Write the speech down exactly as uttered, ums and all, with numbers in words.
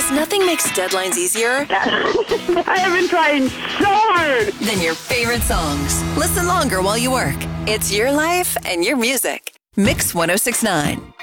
Because nothing makes deadlines easier I have been trying so hard. than your favorite songs. Listen longer while you work. It's your life and your music. Mix one oh six point nine.